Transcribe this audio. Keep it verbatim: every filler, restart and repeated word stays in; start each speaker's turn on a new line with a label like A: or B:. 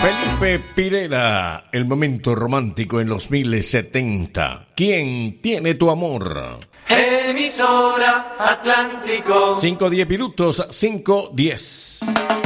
A: Felipe Pirela, el momento romántico en los mil setenta. ¿Quién tiene tu amor?
B: Emisora Atlántico.
A: cinco diez minutos, cinco diez.